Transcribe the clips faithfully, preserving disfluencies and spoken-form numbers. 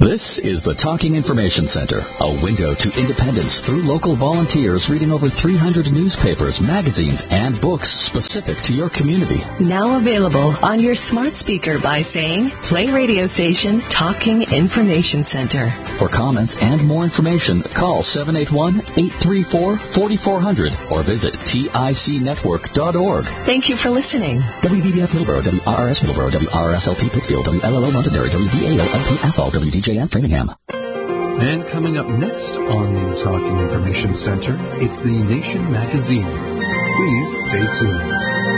This is the Talking Information Center, a window to independence through local volunteers reading over three hundred newspapers, magazines, and books specific to your community. Now available on your smart speaker by saying, play radio station Talking Information Center. For comments and more information, call seven eight one, eight three four, four four zero zero or visit tic network dot org. Thank you for listening. W V B F Middleborough, W R R S Middleborough, W R R S L P Pittsfield, W L L O Londonderry, W V A L L P Athol, W D J F Framingham. And coming up next on the Talking Information Center, it's the Nation Magazine. Please stay tuned.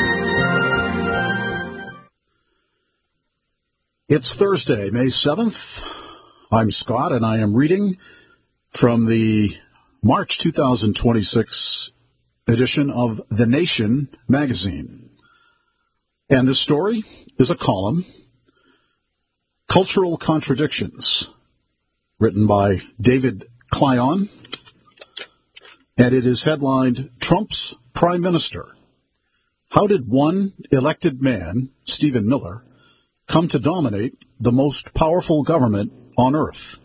It's Thursday, May seventh. I'm Scott, and I am reading from the March two thousand twenty-six edition of The Nation Magazine. And this story is a column, Cultural Contradictions, written by David Klion, and it is headlined, Trump's Prime Minister. How did one elected man, Stephen Miller, come to dominate the most powerful government on earth?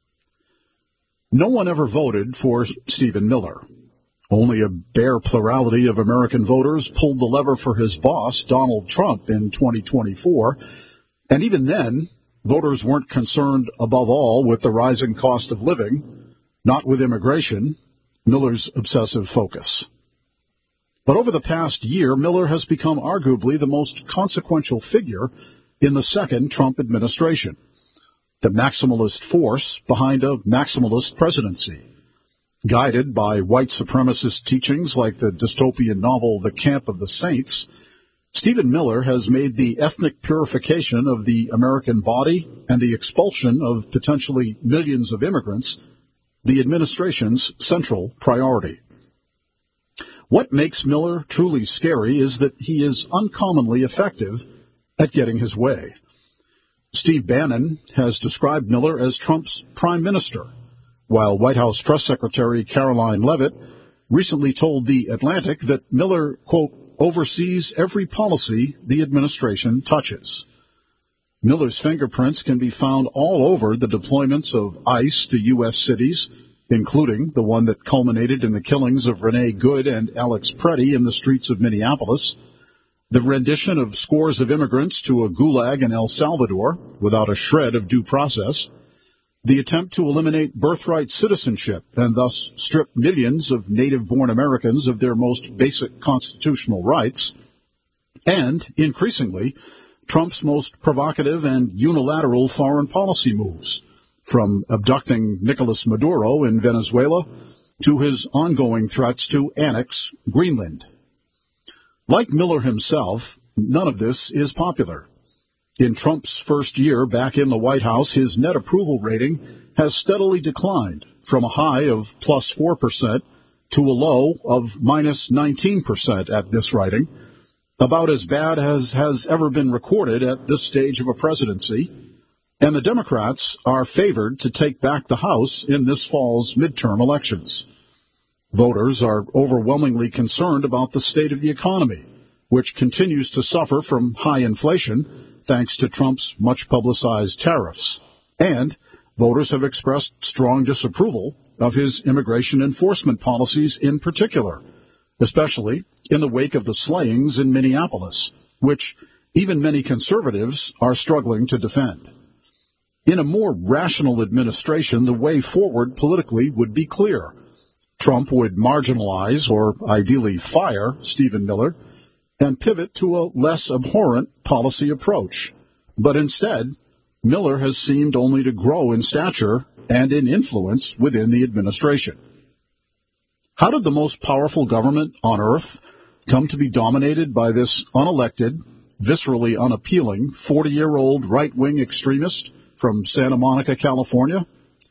No one ever voted for Stephen Miller. Only a bare plurality of American voters pulled the lever for his boss, Donald Trump, in twenty twenty-four, and even then, voters weren't concerned above all with the rising cost of living, not with immigration, Miller's obsessive focus. But over the past year, Miller has become arguably the most consequential figure in the second Trump administration, the maximalist force behind a maximalist presidency. Guided by white supremacist teachings like the dystopian novel The Camp of the Saints, Stephen Miller has made the ethnic purification of the American body and the expulsion of potentially millions of immigrants the administration's central priority. What makes Miller truly scary is that he is uncommonly effective at getting his way. Steve Bannon has described Miller as Trump's prime minister, while White House Press Secretary Caroline Leavitt recently told The Atlantic that Miller, quote, oversees every policy the administration touches. Miller's fingerprints can be found all over the deployments of ICE to U S cities, including the one that culminated in the killings of Renee Good and Alex Preddy in the streets of Minneapolis, the rendition of scores of immigrants to a gulag in El Salvador without a shred of due process, the attempt to eliminate birthright citizenship and thus strip millions of native-born Americans of their most basic constitutional rights, and, increasingly, Trump's most provocative and unilateral foreign policy moves, from abducting Nicolas Maduro in Venezuela to his ongoing threats to annex Greenland. Like Miller himself, none of this is popular. In Trump's first year back in the White House, his net approval rating has steadily declined from a high of plus four percent to a low of minus nineteen percent at this writing, about as bad as has ever been recorded at this stage of a presidency. And the Democrats are favored to take back the House in this fall's midterm elections. Voters are overwhelmingly concerned about the state of the economy, which continues to suffer from high inflation thanks to Trump's much-publicized tariffs. And voters have expressed strong disapproval of his immigration enforcement policies in particular, especially in the wake of the slayings in Minneapolis, which even many conservatives are struggling to defend. In a more rational administration, the way forward politically would be clear. Trump would marginalize or ideally fire Stephen Miller and pivot to a less abhorrent policy approach. But instead, Miller has seemed only to grow in stature and in influence within the administration. How did the most powerful government on earth come to be dominated by this unelected, viscerally unappealing forty-year-old right-wing extremist from Santa Monica, California?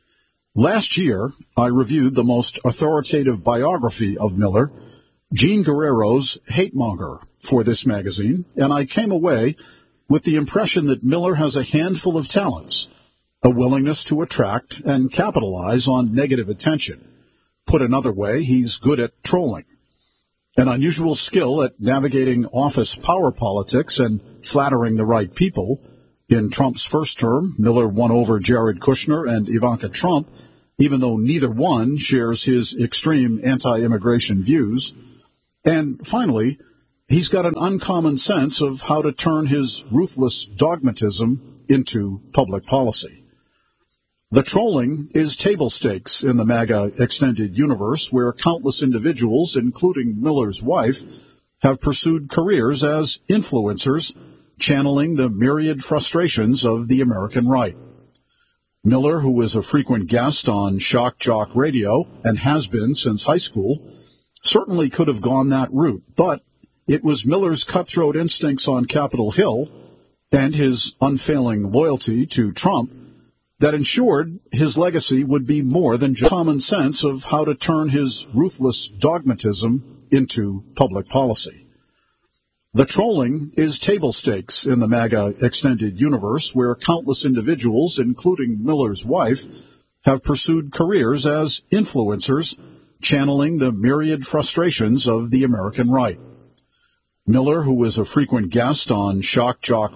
Last year, I reviewed the most authoritative biography of Miller, Jean Guerrero's Hate Monger, for this magazine, and I came away with the impression that Miller has a handful of talents, a willingness to attract and capitalize on negative attention. Put another way, he's good at trolling, an unusual skill at navigating office power politics and flattering the right people, In Trump's first term, Miller won over Jared Kushner and Ivanka Trump, even though neither one shares his extreme anti-immigration views. And finally, he's got an uncommon sense of how to turn his ruthless dogmatism into public policy. The trolling is table stakes in the MAGA extended universe, where countless individuals, including Miller's wife, have pursued careers as influencers, channeling the myriad frustrations of the American right. Miller, who is a frequent guest on Shock Jock Radio and has been since high school, certainly could have gone that route, but it was Miller's cutthroat instincts on Capitol Hill and his unfailing loyalty to Trump that ensured his legacy would be more than just common sense of how to turn his ruthless dogmatism into public policy. The trolling is table stakes in the MAGA extended universe, where countless individuals, including Miller's wife, have pursued careers as influencers, channeling the myriad frustrations of the American right. Miller, who is a frequent guest on Shock Jock